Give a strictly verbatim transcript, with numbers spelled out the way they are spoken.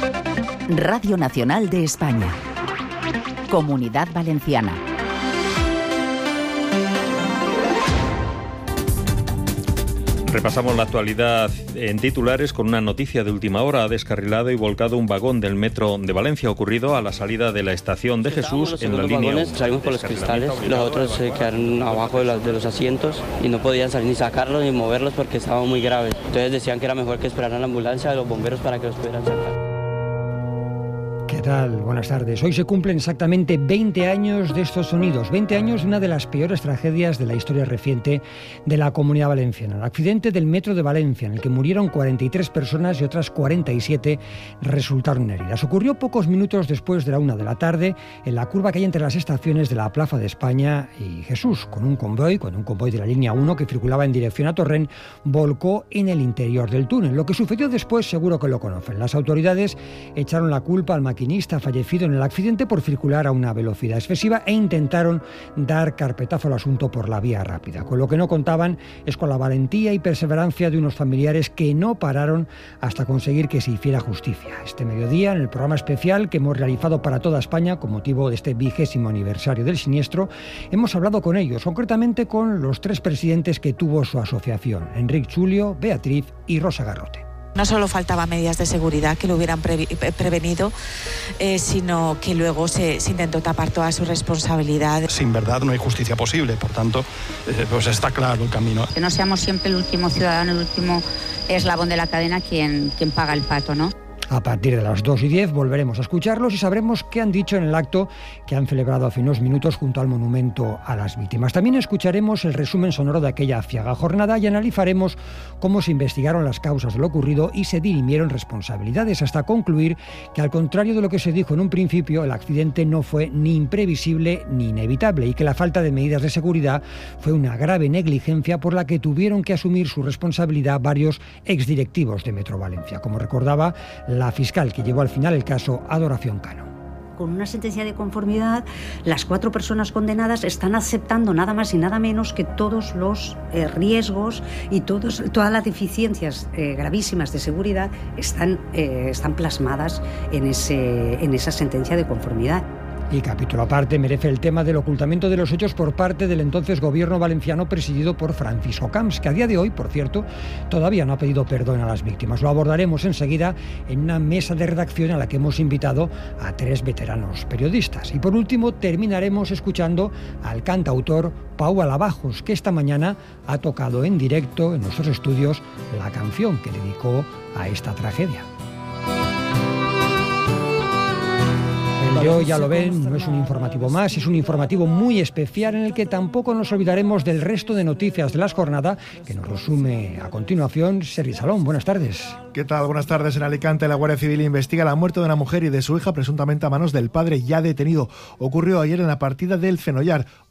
Radio Nacional de España. Comunidad Valenciana. Repasamos la actualidad en titulares con una noticia de última hora. Ha descarrilado y volcado un vagón del metro de Valencia, ocurrido a la salida de la estación de Jesús en la línea uno. Salimos por los cristales, los otros se quedaron abajo de los, de los asientos y no podían salir ni sacarlos ni moverlos porque estaban muy graves. Entonces decían que era mejor que esperaran la ambulancia de los bomberos para que los pudieran sacar. ¿Qué tal? Buenas tardes. Hoy se cumplen exactamente veinte años de estos sonidos, veinte años de una de las peores tragedias de la historia reciente de la Comunidad Valenciana, el accidente del metro de Valencia, en el que murieron cuarenta y tres personas y otras cuarenta y siete resultaron heridas. Ocurrió pocos minutos después de la una de la tarde en la curva que hay entre las estaciones de la Plaza de España y Jesús, con un convoy, con un convoy de la línea uno que circulaba en dirección a Torrent, volcó en el interior del túnel. Lo que sucedió después seguro que lo conocen. Las autoridades echaron la culpa al maquinista fallecido en el accidente por circular a una velocidad excesiva e intentaron dar carpetazo al asunto por la vía rápida. Con lo que no contaban es con la valentía y perseverancia de unos familiares que no pararon hasta conseguir que se hiciera justicia. Este mediodía, en el programa especial que hemos realizado para toda España con motivo de este vigésimo aniversario del siniestro, hemos hablado con ellos, concretamente con los tres presidentes que tuvo su asociación: Enric Chulio, Beatriz y Rosa Garrote. No solo faltaban medidas de seguridad que lo hubieran pre- prevenido, eh, sino que luego se, se intentó tapar toda su responsabilidad. Sin verdad no hay justicia posible, por tanto, eh, pues está claro el camino. Que no seamos siempre el último ciudadano, el último eslabón de la cadena quien, quien paga el pato, ¿no? A partir de las dos y diez volveremos a escucharlos y sabremos qué han dicho en el acto que han celebrado hace unos minutos junto al monumento a las víctimas. También escucharemos el resumen sonoro de aquella aciaga jornada y analizaremos cómo se investigaron las causas de lo ocurrido y se dirimieron responsabilidades, hasta concluir que, al contrario de lo que se dijo en un principio, el accidente no fue ni imprevisible ni inevitable y que la falta de medidas de seguridad fue una grave negligencia por la que tuvieron que asumir su responsabilidad varios exdirectivos de Metro Valencia, como recordaba la fiscal que llevó al final el caso, Adoración Cano. Con una sentencia de conformidad, las cuatro personas condenadas están aceptando nada más y nada menos que todos los eh, riesgos y todos, todas las deficiencias eh, gravísimas de seguridad están, eh, están plasmadas en, ese, en esa sentencia de conformidad. Y capítulo aparte merece el tema del ocultamiento de los hechos por parte del entonces gobierno valenciano presidido por Francisco Camps, que a día de hoy, por cierto, todavía no ha pedido perdón a las víctimas. Lo abordaremos enseguida en una mesa de redacción a la que hemos invitado a tres veteranos periodistas. Y por último terminaremos escuchando al cantautor Pau Alabajos, que esta mañana ha tocado en directo en nuestros estudios la canción que dedicó a esta tragedia. Yo, ya lo ven, no es un informativo más, es un informativo muy especial en el que tampoco nos olvidaremos del resto de noticias de la jornada, que nos resume a continuación Sergi Salón. Buenas tardes. ¿Qué tal? Buenas tardes. En Alicante, la Guardia Civil investiga la muerte de una mujer y de su hija, presuntamente a manos del padre ya detenido. Ocurrió ayer en la partida del Fenollar.